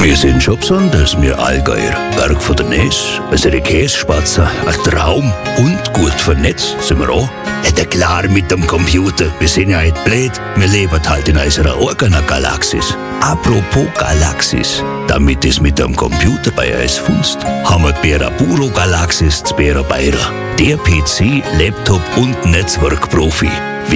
Wir sind schon besonders, wir Allgäuer. Berg von der Ness, unsere Käsespatzer, ein Traum und gut vernetzt sind wir auch. Ja, klar mit dem Computer, wir sind ja nicht blöd, wir leben halt in unserer eigenen Galaxis. Apropos Galaxis, damit es mit dem Computer bei uns funzt, haben wir die Beraburo Galaxis zu Berabeira. Der PC, Laptop und Netzwerkprofi.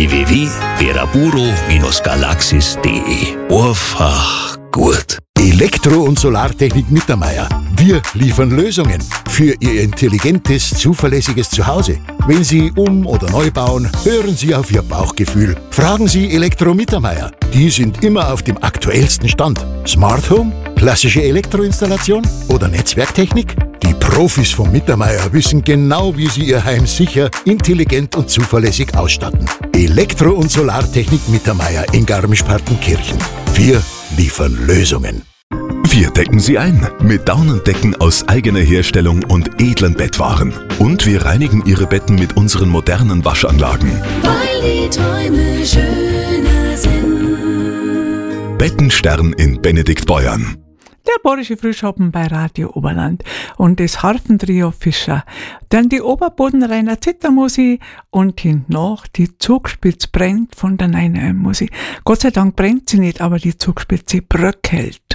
www.beraburo-galaxis.de. Einfach gut. Elektro- und Solartechnik Mittermeier. Wir liefern Lösungen für Ihr intelligentes, zuverlässiges Zuhause. Wenn Sie oder neu bauen, hören Sie auf Ihr Bauchgefühl. Fragen Sie Elektro Mittermeier. Die sind immer auf dem aktuellsten Stand. Smart Home, klassische Elektroinstallation oder Netzwerktechnik? Die Profis von Mittermeier wissen genau, wie sie Ihr Heim sicher, intelligent und zuverlässig ausstatten. Elektro- und Solartechnik Mittermeier in Garmisch-Partenkirchen. Wir liefern Lösungen. Wir decken Sie ein mit Daunendecken aus eigener Herstellung und edlen Bettwaren. Und wir reinigen Ihre Betten mit unseren modernen Waschanlagen. Weil die Träume schöner sind. Bettenstern in Benediktbeuern. Der bayerische Frühschoppen bei Radio Oberland und das Harfentrio Fischer. Dann die Oberbodenreiner Zittermusik und hintennach die Zugspitz brennt von der Nein-Musik. Gott sei Dank brennt sie nicht, aber die Zugspitze bröckelt.